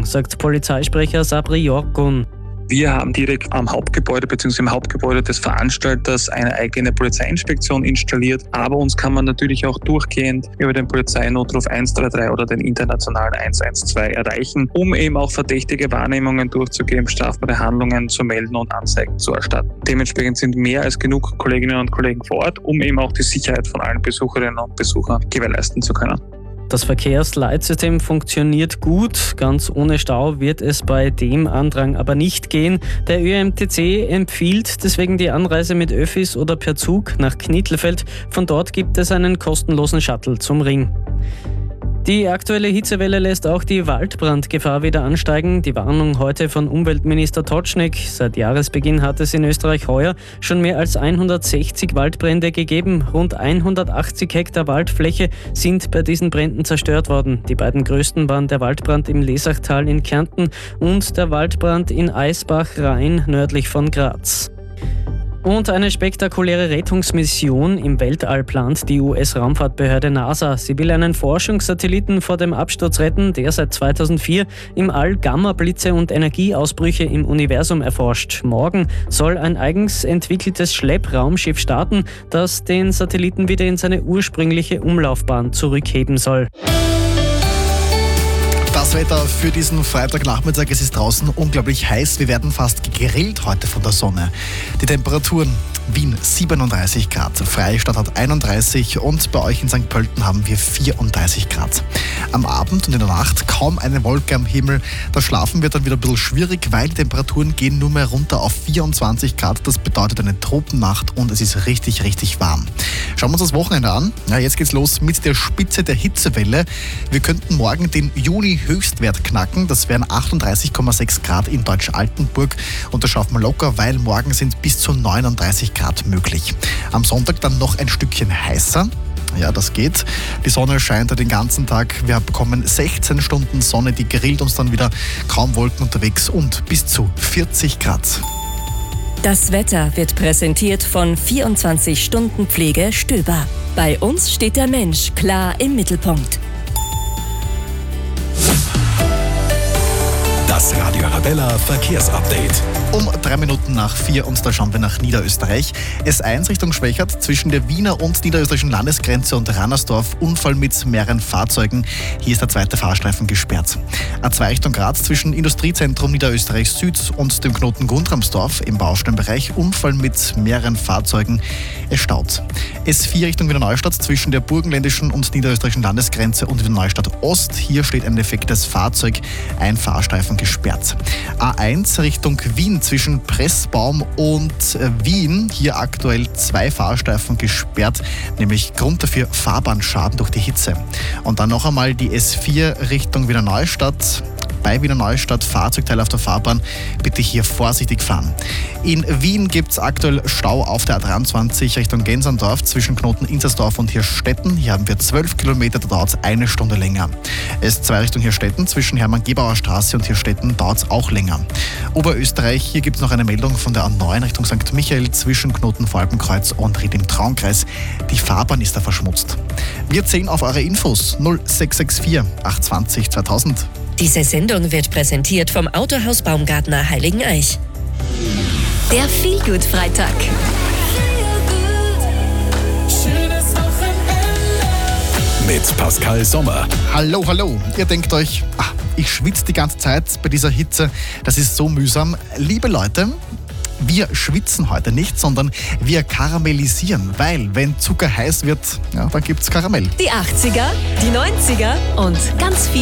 Sorgen, sagt Polizeisprecher Sabri Yorgun. Wir haben direkt am Hauptgebäude bzw. im Hauptgebäude des Veranstalters eine eigene Polizeiinspektion installiert. Aber uns kann man natürlich auch durchgehend über den Polizeinotruf 133 oder den internationalen 112 erreichen, um eben auch verdächtige Wahrnehmungen durchzugeben, strafbare Handlungen zu melden und Anzeigen zu erstatten. Dementsprechend sind mehr als genug Kolleginnen und Kollegen vor Ort, um eben auch die Sicherheit von allen Besucherinnen und Besuchern gewährleisten zu können. Das Verkehrsleitsystem funktioniert gut. Ganz ohne Stau wird es bei dem Andrang aber nicht gehen. Der ÖMTC empfiehlt deswegen die Anreise mit Öffis oder per Zug nach Knittelfeld. Von dort gibt es einen kostenlosen Shuttle zum Ring. Die aktuelle Hitzewelle lässt auch die Waldbrandgefahr wieder ansteigen. Die Warnung heute von Umweltminister Totschnig. Seit Jahresbeginn hat es in Österreich heuer schon mehr als 160 Waldbrände gegeben. Rund 180 Hektar Waldfläche sind bei diesen Bränden zerstört worden. Die beiden größten waren der Waldbrand im Lesachtal in Kärnten und der Waldbrand in Eisbach-Rhein nördlich von Graz. Und eine spektakuläre Rettungsmission im Weltall plant die US-Raumfahrtbehörde NASA. Sie will einen Forschungssatelliten vor dem Absturz retten, der seit 2004 im All Gammablitze und Energieausbrüche im Universum erforscht. Morgen soll ein eigens entwickeltes Schleppraumschiff starten, das den Satelliten wieder in seine ursprüngliche Umlaufbahn zurückheben soll. Das Wetter für diesen Freitagnachmittag, es ist draußen unglaublich heiß. Wir werden fast gegrillt heute von der Sonne. Die Temperaturen: Wien 37 Grad, Freistadt hat 31 und bei euch in St. Pölten haben wir 34 Grad. Am Abend und in der Nacht kaum eine Wolke am Himmel. Das Schlafen wird dann wieder ein bisschen schwierig, weil die Temperaturen gehen nur mehr runter auf 24 Grad. Das bedeutet eine Tropennacht und es ist richtig, richtig warm. Schauen wir uns das Wochenende an. Ja, jetzt geht's los mit der Spitze der Hitzewelle. Wir könnten morgen den Juni-Höchstwert knacken. Das wären 38,6 Grad in Deutsch-Altenburg. Und das schaffen wir locker, weil morgen sind bis zu 39 Grad möglich. Am Sonntag dann noch ein Stückchen heißer. Ja, das geht. Die Sonne scheint den ganzen Tag. Wir bekommen 16 Stunden Sonne, die grillt uns dann wieder. Kaum Wolken unterwegs und bis zu 40 Grad. Das Wetter wird präsentiert von 24 Stunden Pflege Stöber. Bei uns steht der Mensch klar im Mittelpunkt. Das Radio Arabella Verkehrsupdate. Um 3 Minuten nach 4 und da schauen wir nach Niederösterreich. S1 Richtung Schwächert zwischen der Wiener und niederösterreichischen Landesgrenze und Rannersdorf. Unfall mit mehreren Fahrzeugen. Hier ist der zweite Fahrstreifen gesperrt. A2 Richtung Graz zwischen Industriezentrum Niederösterreich Süd und dem Knoten Gundramsdorf im Baustellenbereich. Unfall mit mehreren Fahrzeugen. Es staut. S4 Richtung Wiener Neustadt zwischen der burgenländischen und niederösterreichischen Landesgrenze und Wiener Neustadt Ost. Hier steht ein defektes Fahrzeug. Ein Fahrstreifen gesperrt. A1 Richtung Wien zwischen Pressbaum und Wien. Hier aktuell 2 Fahrstreifen gesperrt, nämlich Grund dafür Fahrbahnschaden durch die Hitze. Und dann noch einmal die S4 Richtung Wiener Neustadt. Bei Wiener Neustadt Fahrzeugteile auf der Fahrbahn. Bitte hier vorsichtig fahren. In Wien gibt es aktuell Stau auf der A23 Richtung Gensandorf zwischen Knoten Inzersdorf und Hirstetten. Hier haben wir 12 Kilometer, da dauert es 1 Stunde länger. S2 Richtung Hirstetten zwischen Hermann-Gebauer Straße und Hirstetten dauert es auch länger. Oberösterreich, hier gibt es noch eine Meldung von der A9 Richtung St. Michael zwischen Knoten Voralpenkreuz und Ried im Traunkreis. Die Fahrbahn ist da verschmutzt. Wir zählen auf eure Infos 0664 820 2000. Diese Sendung wird präsentiert vom Autohaus Baumgartner Heiligeneich. Der Feelgood-Freitag. Mit Pascal Sommer. Hallo, hallo. Ihr denkt euch, ich schwitze die ganze Zeit bei dieser Hitze. Das ist so mühsam. Liebe Leute, wir schwitzen heute nicht, sondern wir karamellisieren, weil wenn Zucker heiß wird, ja, dann gibt's Karamell. Die 80er, die 90er und ganz viel